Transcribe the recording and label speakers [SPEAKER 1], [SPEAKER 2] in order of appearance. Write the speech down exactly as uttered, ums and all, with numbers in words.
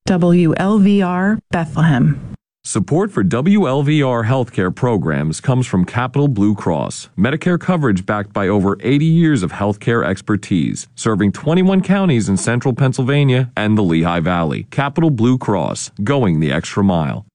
[SPEAKER 1] W L V R Bethlehem.
[SPEAKER 2] Support for W L V R healthcare programs comes from Capital Blue Cross, Medicare coverage backed by over eighty years of healthcare expertise, serving twenty-one counties in central Pennsylvania and the Lehigh Valley. Capital Blue Cross, going the extra mile.